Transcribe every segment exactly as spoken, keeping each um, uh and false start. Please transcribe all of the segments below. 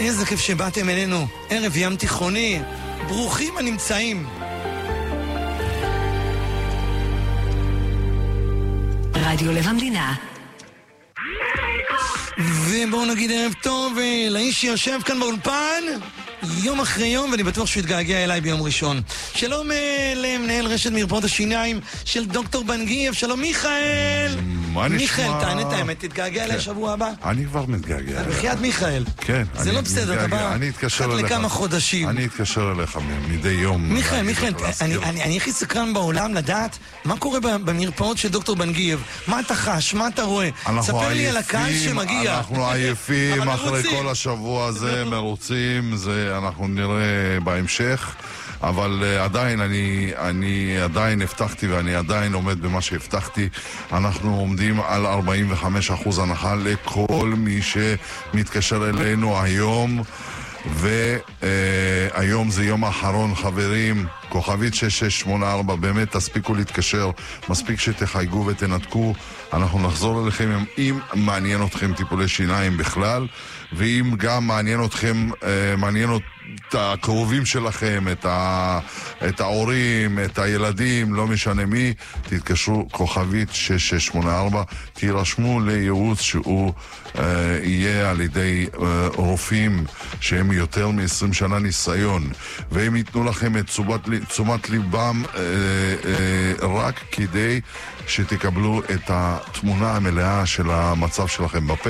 איזה כיף שבאתם אלינו. ערב ים תיכוני. ברוכים הנמצאים. רדיו לב המדינה. ובואו נגיד ערב טוב לאיש שיושב כאן באולפן יום אחרי יום, ואני בטוח שהוא יתגעגע אליי ביום ראשון. שלום למנהל רשת מרפאות השיניים של דוקטור בנגיב. שלום מיכאל. מה נשמע? מיכאל, תענה את האמת, תתגעגע אליי שבוע הבא? אני כבר מתגעגע. בחיית מיכאל. כן. זה לא בסדר, אתה בא אחת לכמה חודשים. אני אתקשר אליך מדי יום. מיכאל, מיכאל, אני הכי סקרן בעולם לדעת מה קורה במרפאות של דוקטור בנגיב. מה אתה חש, מה אתה רואה? ספר לי על הקהל שמגיע. אנחנו עייפים אחרי כל השבוע הזה, מרוצים, זה אנחנו נראה בהמשך. אבל uh, עדיין, אני, אני עדיין הבטחתי ואני עדיין עומד במה שהבטחתי. אנחנו עומדים על ארבעים וחמישה אחוז הנחה לכל מי שמתקשר אלינו היום. והיום uh, זה יום האחרון, חברים. כוכבית שש שש שמונה ארבע, באמת תספיקו להתקשר, מספיק שתחייגו ותנתקו. אנחנו נחזור אליכם אם מעניין אתכם טיפולי שיניים בכלל, ואם גם מעניין אתכם, uh, מעניין את הקרובים שלכם, את, ה, את ההורים, את הילדים, לא משנה מי, תתקשרו כוכבית שש שש שמונה ארבע, תירשמו לייעוץ שהוא uh, יהיה על ידי uh, רופאים שהם יותר מ-עשרים שנה ניסיון, והם ייתנו לכם את תשומת, תשומת ליבם uh, uh, רק כדי שתקבלו את התמונה המלאה של המצב שלכם בפה,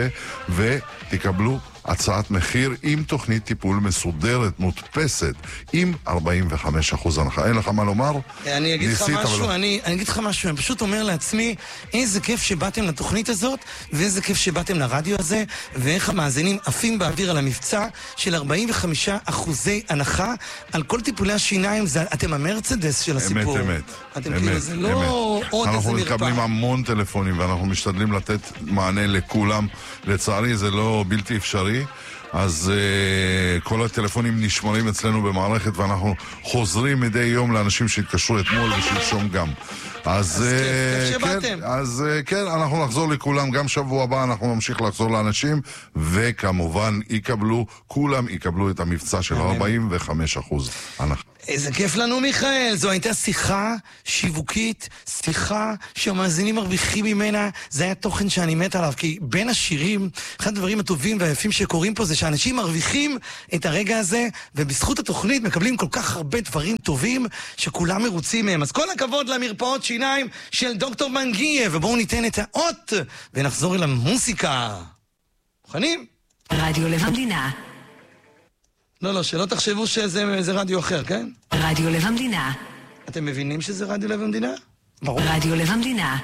ותקבלו הצעת מחיר עם תוכנית טיפול מסודרת, מודפסת, עם ארבעים וחמישה אחוז הנחה. אין לך מה לומר? אני אגיד לך משהו, אני אגיד לך משהו, אני פשוט אומר לעצמי, איזה כיף שבאתם לתוכנית הזאת, ואיזה כיף שבאתם לרדיו הזה, ואיך המאזינים עפים באוויר על המבצע של ארבעים וחמישה אחוזי הנחה על כל טיפולי השיניים. אתם המרצדס של הסיפור. אמת, אמת. אתם כאילו, זה לא עוד איזה מרפאה. אנחנו מקבלים המון טלפונים, ואנחנו משתדלים לתת מענה לכולם. לצערי זה לא בלתי אפשרי. אז uh, כל הטלפונים נשמרים אצלנו במערכת, ואנחנו חוזרים מדי יום לאנשים שהתקשרו אתמול ושלשום גם. אז, אז uh, כיף שבאתם. אז uh, כן, אנחנו נחזור לכולם, גם שבוע הבא אנחנו נמשיך לחזור לאנשים, וכמובן יקבלו, כולם יקבלו את המבצע של ארבעים וחמישה אחוז. איזה כיף לנו מיכאל, זו הייתה שיחה שיווקית, שיחה שהמאזינים מרוויחים ממנה. זה היה תוכן שאני מת עליו, כי בין השירים, אחד הדברים הטובים והיפים שקורים פה זה שאנשים מרוויחים את הרגע הזה, ובזכות התוכנית מקבלים כל כך הרבה דברים טובים שכולם מרוצים מהם. אז כל הכבוד למרפאות שיניים של דוקטור בנגיב, ובואו ניתן את האות ונחזור אל המוסיקה. מוכנים? רדיו לב המדינה. לא, לא, שלא תחשבו שזה רדיו אחר, כן? רדיו לב המדינה. אתם מבינים שזה רדיו לב המדינה? ברור. רדיו לב המדינה.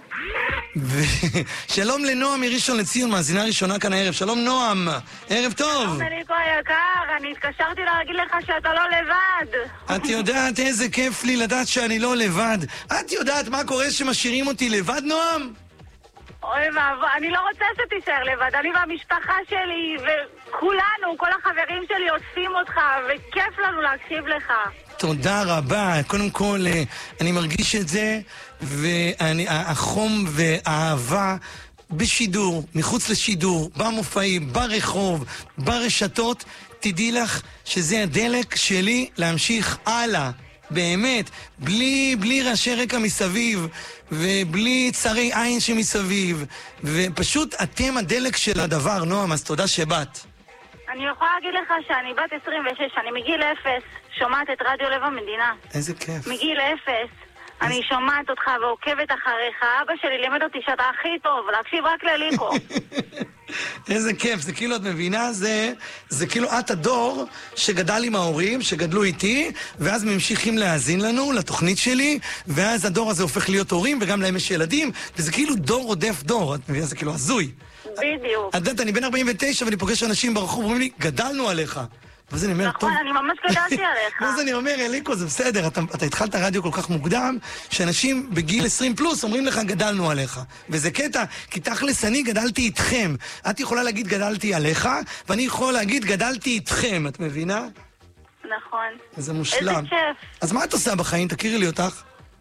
שלום לנועם מראשון לציון, מאזינה ראשונה כאן הערב. שלום נועם, ערב טוב. שלום אליקו היקר, אני התקשרתי להגיד לך שאתה לא לבד. את יודעת איזה כיף לי לדעת שאני לא לבד. את יודעת מה קורה שמשאירים אותי לבד, נועם? אוי ואבוי, אני לא רוצה שתישאר לבד, אני והמשפחה שלי וכולנו, כל החברים שלי עושים אותך, וכיף לנו להקשיב לך. תודה רבה. קודם כל, אני מרגיש את זה, והחום והאהבה בשידור, מחוץ לשידור, במופעים, ברחוב, ברשתות, תדעי לך שזה הדלק שלי להמשיך הלאה. באמת, בלי, בלי רעשי רקע מסביב, ובלי צרי עין שמסביב, ופשוט אתם הדלק של הדבר, נועם, אז תודה שבאת. אני יכולה להגיד לך שאני בת עשרים ושש, אני מגיל אפס, שומעת את רדיו לב המדינה. איזה כיף. מגיל אפס. אני שומעת אותך ועוקבת אחריך. אבא שלי לימד אותי שאתה הכי טוב, להקשיב רק לליקו. איזה כיף, זה כאילו, את מבינה, זה, זה כאילו את הדור שגדל עם ההורים, שגדלו איתי, ואז ממשיכים להאזין לנו, לתוכנית שלי, ואז הדור הזה הופך להיות הורים, וגם להם יש ילדים, וזה כאילו דור רודף דור, את מבינה, זה כאילו הזוי. בדיוק. את יודעת, אני בן ארבעים ותשע, ואני פוגש אנשים ברחוב, אומרים לי, גדלנו עליך. ואז אני אומר, טוב. נכון, אני ממש גדלתי עליך. ואז אני אומר, אליקו, זה בסדר, אתה, אתה התחלת רדיו כל כך מוקדם, שאנשים בגיל עשרים פלוס אומרים לך, גדלנו עליך. וזה קטע, כי תכלס אני גדלתי איתכם. את יכולה להגיד, גדלתי עליך, ואני יכול להגיד, גדלתי איתכם, את מבינה? נכון. וזה מושלם. איזה כיף. אז מה את עושה בחיים? תכירי לי אותך.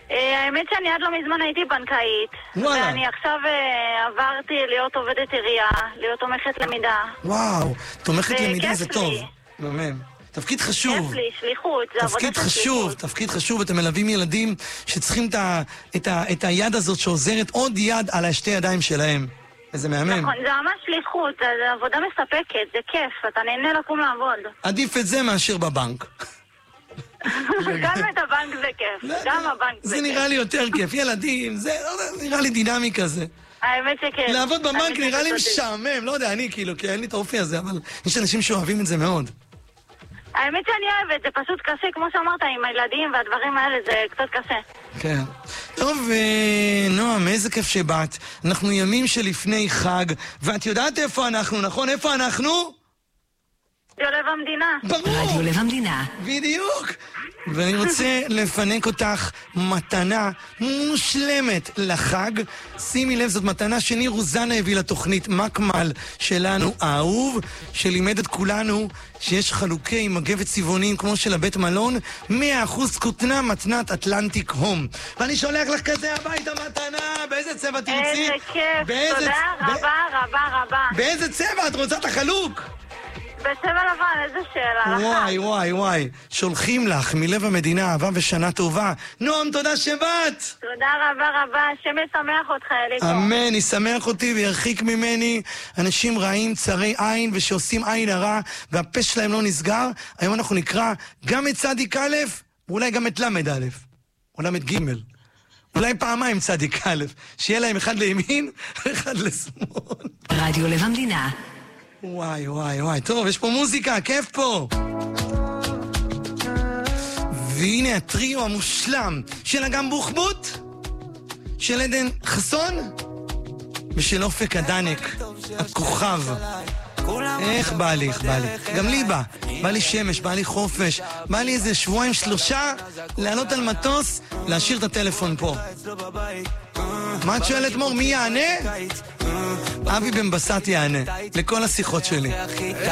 האמת שאני עד לא מזמן הייתי בנקאית. וואלה. ואני עכשיו אה, עברתי להיות עובדת עירייה, להיות תומכת למידה. וואו, תומכת וכיף למידה זה לי. טוב. מהמם. תפקיד חשוב. כיף לי, שליחות, זה עבודה תפקיד של חשוב, שליחות. תפקיד חשוב. אתם מלווים ילדים שצריכים את, ה, את, ה, את היד הזאת שעוזרת עוד יד על השתי ידיים שלהם. איזה מהמם. נכון, זה ממש שליחות, זה זה עבודה מספקת, זה כיף, אתה נהנה לקום לעבוד. עדיף את זה מאשר בבנק. גם את הבנק זה כיף, גם הבנק זה זה כיף. נראה לי יותר כיף. ילדים, זה לא יודע, נראה לי דינמי כזה. האמת שכן. לעבוד בבנק האמת נראה לי שכן. משעמם. לא יודע, אני כאילו, כי אין לי את האופי הזה, אבל יש אנשים שאוהבים את זה מאוד. האמת שאני אוהבת, זה פשוט קשה, כמו שאמרת, עם הילדים והדברים האלה, זה קצת קשה. כן. טוב, אה, נועם, איזה כיף שבאת. אנחנו ימים שלפני חג, ואת יודעת איפה אנחנו, נכון? איפה אנחנו? יולב המדינה. ברור! רדיו לב המדינה. בדיוק! ואני רוצה לפנק אותך מתנה מושלמת לחג. שימי לב, זאת מתנה שניר רוזנה הביא לתוכנית מקמל שלנו האהוב, שלימד את כולנו שיש חלוקי מגבת צבעונים כמו של הבית מלון, מאה אחוז כותנה מתנת אטלנטיק הום. ואני שולח לך כזה הביתה מתנה, באיזה צבע תרצי? איזה כיף, באיזה תודה צ- ב- רבה רבה רבה. באיזה צבע את רוצה את החלוק? בצבע לבן, איזה שאלה, לך. וואי וואי וואי, שולחים לך מלב המדינה אהבה ושנה טובה. נועם, תודה שבאת. תודה רבה רבה, השם ישמח אותך, אליקו. אמן, ישמח אותי וירחיק ממני אנשים רעים, צרי עין ושעושים עין הרע והפה שלהם לא נסגר. היום אנחנו נקרא גם את צדיק א' ואולי גם את למד א' או למד ג', אולי פעמיים צדיק א', שיהיה להם אחד לימין ואחד לשמאל. רדיו לב המדינה. וואי וואי וואי, טוב, יש פה מוזיקה, כיף פה. והנה הטריו המושלם של אגם בוחבוט, של עדן חסון ושל אופק הדנק, הכוכב. איך בא לי, איך בא לי. גם לי בא. בא לי שמש, בא לי חופש. בא לי איזה שבועיים שלושה לעלות על מטוס, להשאיר את הטלפון פה. מה את שואלת מור? מי יענה? אבי בן בסט יענה לכל השיחות שלי.